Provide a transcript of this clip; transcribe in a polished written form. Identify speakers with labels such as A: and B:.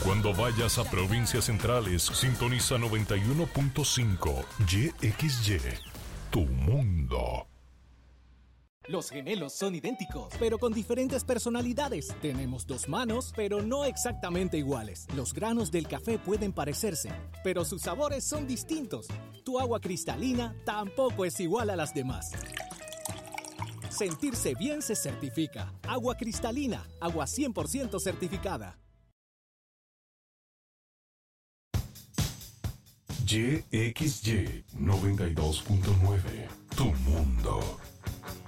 A: Cuando vayas a provincias centrales, sintoniza 91.5 YXY, tu mundo.
B: Los gemelos son idénticos, pero con diferentes personalidades. Tenemos dos manos, pero no exactamente iguales. Los granos del café pueden parecerse, pero sus sabores son distintos. Tu agua cristalina tampoco es igual a las demás. Sentirse bien se certifica. Agua cristalina, agua 100% certificada.
A: YXY 92.9, tu mundo.